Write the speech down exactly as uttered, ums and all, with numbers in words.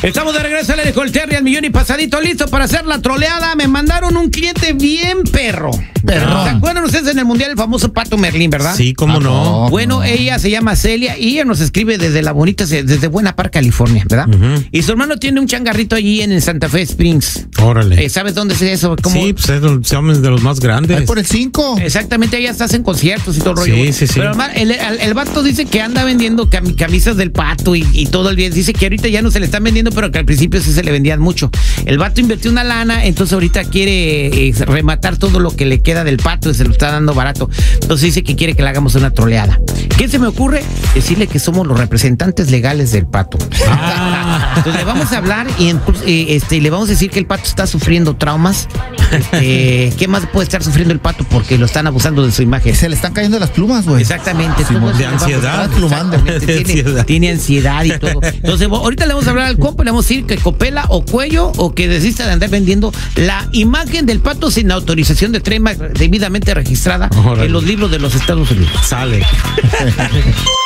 Estamos de regreso al con el Terry al millón y pasadito, listo para hacer la troleada. Me mandaron un cliente bien perro. Perro. ¿Se acuerdan ustedes en el mundial el famoso Pato Merlín, verdad? Sí, cómo no. Bueno, ella se llama Celia y ella nos escribe desde la bonita, desde Buena Park, California, ¿verdad? Uh-huh. Y su hermano tiene un changarrito allí en Santa Fe Springs. Órale. Eh, ¿Sabes dónde es eso? ¿Cómo? Sí, pues es de, de los más grandes. Ahí por el cinco. Exactamente, allá estás en conciertos y todo el rollo. Sí, sí, sí. Pero el, el, el vato dice que anda vendiendo cam camisas del Pato y, y todo el bien. Dice que ahorita ya no se le están vendiendo, pero que al principio sí se le vendían mucho. El vato invirtió una lana, entonces ahorita quiere eh, rematar todo lo que le queda del Pato y se lo está dando barato. Entonces dice que quiere que le hagamos una troleada. ¿Qué se me ocurre? Decirle que somos los representantes legales del Pato. Ah. Entonces le vamos a hablar y eh, este, le vamos a decir que el Pato está sufriendo traumas. Este, ¿Qué más puede estar sufriendo el Pato? Porque lo están abusando de su imagen. Se le están cayendo las plumas, güey. Exactamente. Sí, de ansiedad. Exactamente. De Tiene, ansiedad. tiene ansiedad y todo. Entonces, ahorita le vamos a hablar al compa, le vamos a decir que copela o cuello o que desista de andar vendiendo la imagen del Pato sin autorización de trademark debidamente registrada. Órale. En los libros de los Estados Unidos. Sale.